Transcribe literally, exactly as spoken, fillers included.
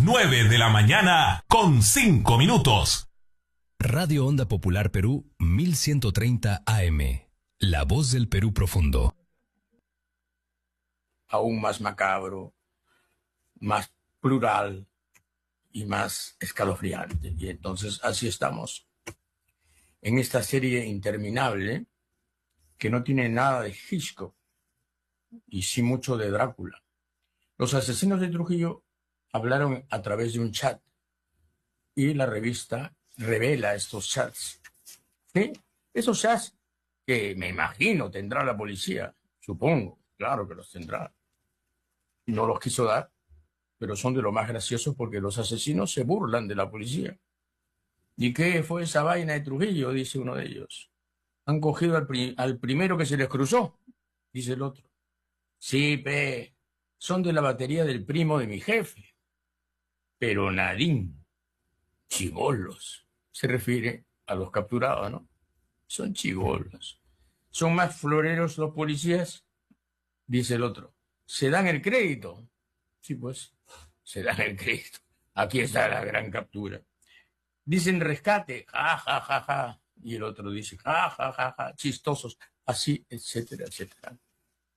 nueve de la mañana con cinco minutos. Radio Onda Popular Perú mil ciento treinta A M. La voz del Perú profundo. Aún más macabro, más plural y más escalofriante. Y entonces así estamos en esta serie interminable que no tiene nada de Hitchcock y sí mucho de Drácula. Los asesinos de Trujillo hablaron a través de un chat y la revista revela estos chats. ¿Sí? Esos chats que me imagino tendrá la policía, supongo, claro que los tendrá. No los quiso dar, pero son de lo más graciosos porque los asesinos se burlan de la policía. ¿Y qué fue esa vaina de Trujillo?, dice uno de ellos. Han cogido al, pri al primero que se les cruzó, dice el otro. Sí, pe, son de la batería del primo de mi jefe. Pero Nadín, chibolos, se refiere a los capturados, ¿no? Son chibolos. ¿Son más floreros los policías?, dice el otro. ¿Se dan el crédito? Sí, pues, se dan el crédito. Aquí está la gran captura. Dicen rescate, ja, ja, ja, ja. Y el otro dice, ja, ja, ja, ja, chistosos, así, etcétera, etcétera.